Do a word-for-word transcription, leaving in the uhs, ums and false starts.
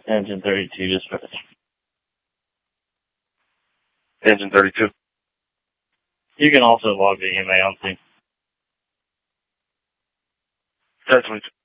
Engine thirty-two dispatch. Engine thirty-two. You can also log the E M A on scene. ten twenty-two.